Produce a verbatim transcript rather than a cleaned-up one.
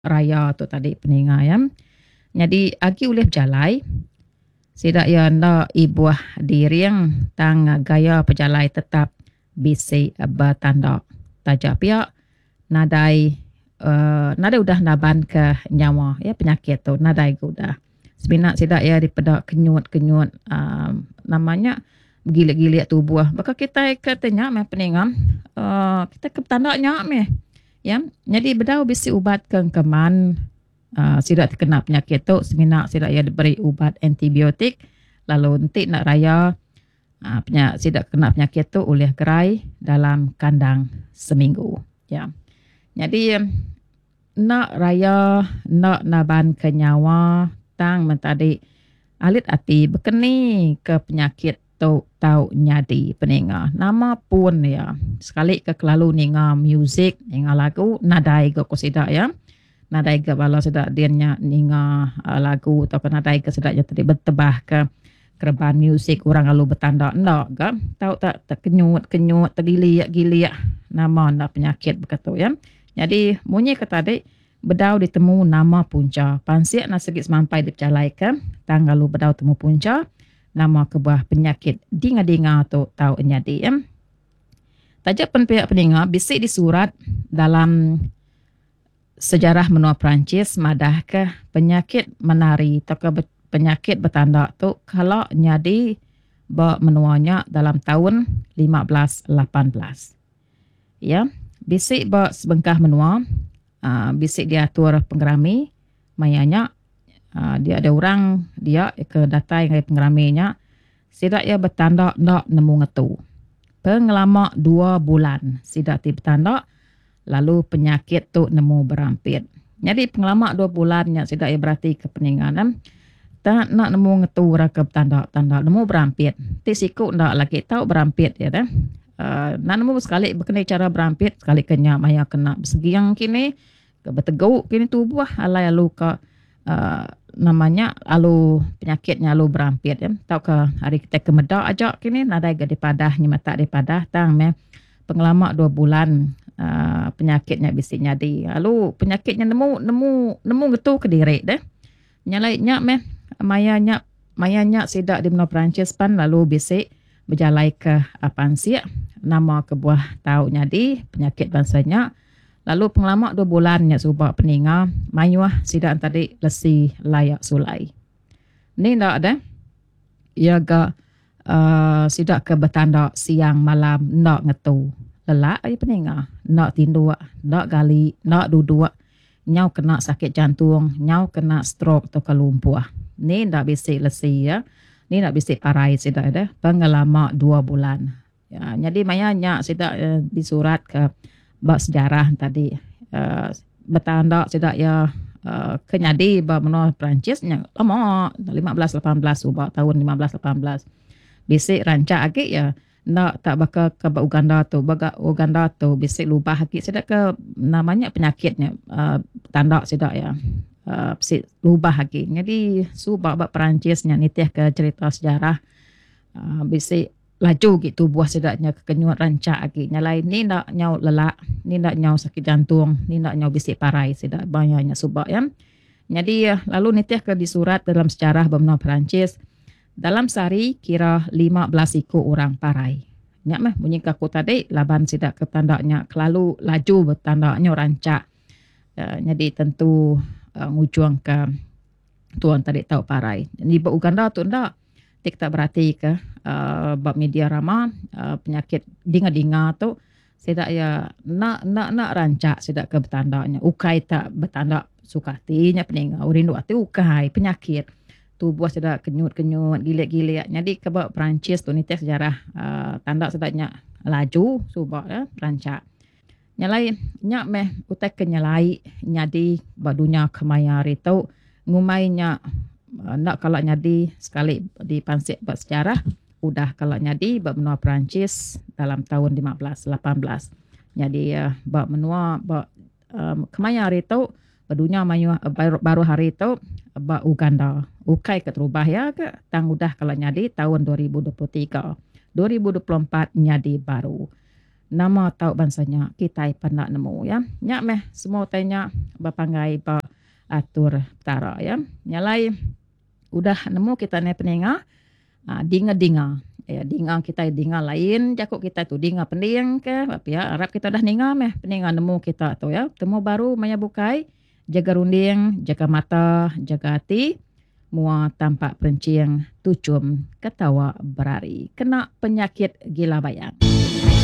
raya tu tadi peninga ya. Jadi agi ulih berjalai sidak ya nda ibuah diriang tang gaya pejalai tetap bisi bertanda tajak piak nadai uh, nadai udah naban ke nyawa ya penyakit tu nadai udah sebinak sidak ya daripada kenyut-kenyut um, namanya gilik-gilik tubuh maka kita katanya meh peningam uh, kita ke tanda nyak meh ya jadi bedau bisi ubat kengkeman uh, sidak terkena penyakit tu sebinak sidak ya diberi ubat antibiotik lalu nanti nak raya uh, penyak, sidak kena penyakit tu oleh gerai dalam kandang seminggu ya jadi nak raya nak naban ke nyawa tang mentadi alit ati berkeni ke penyakit tu tau nyadi peninga nama pun ya sekali ke kelalu ninga music ninga lagu nadai ke kosida ya nadai ke bala sedak dianya ninga uh, lagu atau ke nadai ke sedaknya tadi bertebah ke kerban music orang lalu bertanda ndak ke tahu tak terkenyut kenyut tergiliak giliak nama ndak penyakit begitu ya jadi munyi kata adik bedau ditemu nama punca pansiak nak segit semampai dipecalai ke tanggal lu bedau temu punca nama kebuah penyakit dinga-dinga tu tahu nyadi ya tajak pen pihak peninga bisik di surat dalam sejarah menua Perancis madah ke penyakit menari atau ke penyakit bertanda tu kalau nyadi ba menuanya dalam tahun lima belas lapan belas ya bisik ba sebengkah menua uh, bisik diatur penggerami mayanya uh, dia ada orang dia ke data yang penggeraminya sidak ya bertanda ndak nemu ngetu pengelama dua bulan sidak ti bertanda lalu penyakit tu nemu berampit jadi pengelama dua bulannya sidak ya berarti kepeningan tak nak nemu ngetu raka tanda-tanda nemu berampit ti siku ndak lagi tahu berampit ya dah uh, nak nemu sekali berkenai cara berampit sekali kenya maya kena segiang kini ke berteguk kini tubuh alai alu ke uh, namanya alu penyakitnya alu berampit ya tahu ke hari kita kemedak aja kini nadai gadi padah nyima tak di padah tang meh pengelama dua bulan uh, penyakitnya bisik nyadi lalu penyakitnya nemu nemu nemu ngetu ke diri dah nyalai nyak meh mayanya mayanya sidak di menua Perancis pan lalu bisik berjalai ke apan siak nama kebuah tau nyadi penyakit bangsanya lalu pengelama dua bulan nya subak peninga mayuah sidak tadi lesi layak sulai ni ndak ada ya ga uh, sidak ke bertanda siang malam ndak ngetu lelak ai peninga ndak tindu ndak gali ndak duduk nyau kena sakit jantung nyau kena stroke atau kelumpuh ni ndak bisik lesi ya ni ndak bisik parai sidak ada pengelama dua bulan ya jadi mayanya sidak uh, disurat ke bab sejarah tadi uh, bertanda sidak ya uh, kenyadi bab menua Perancis nya lama lima belas lapan belas ubah tahun lima belas lapan belas bisik rancak agi ya ndak tak bakal ke Uganda tu baga Uganda tu bisik lubah agi sidak ke namanya penyakitnya uh, tanda sidak ya Uh, si lubah lagi. Jadi subak bab Perancisnya nitih ke cerita sejarah uh, bisik laju gitu buah sedaknya kekenyut rancak lagi. Nyalai ni ndak nyau lelak, ni ndak nyau sakit jantung, ni ndak nyau bisik parai sedak banyaknya subak ya. Jadi uh, lalu nitih ke disurat dalam sejarah benua Perancis dalam sehari kira lima belas ikut orang parai. Nyak meh bunyi kaku tadi laban sidak ke tandanya kelalu laju bertandanya rancak. Uh, jadi tentu Uh, ngujuang ke tuan tadi tahu parai. Di Uganda tu ndak tik tak berarti ke uh, bab media rama uh, penyakit dinga-dinga tu sedak ya nak nak nak rancak sedak ke bertandanya ukai tak bertanda sukatinya peninga urindu ati ukai penyakit tubuh sedak kenyut-kenyut gilik-gilik. Jadi ke bab Perancis tu ni sejarah uh, tanda sedaknya laju subak ya rancak nyalai nyak meh utek kenyalai nyadi badunya kemaya ritu ngumainya ndak kalau nyadi sekali di pansik buat sejarah udah kalau nyadi bab menua Perancis dalam tahun lima belas lapan belas jadi uh, bab menua bab um, kemaya ritu badunya mayu baru, baru hari itu bab Uganda ukai keterubah ya ke tang udah kalau nyadi tahun dua ribu dua puluh tiga dua ribu dua puluh empat nyadi baru nama tahu bansanya kita pernah nemu ya. Nyak meh semua tanya bapangai pa atur tara ya. Nyalai udah nemu kita ne peninga ah, dinga-dinga. Ya dinga kita dinga lain jakuk kita tu dinga pending ke tapi ya Arab kita dah ninga meh peninga nemu kita tu ya. Temu baru maya bukai jaga runding, jaga mata, jaga hati. Mua tampak perencing, tucum, ketawa berari. Kena penyakit gila bayang.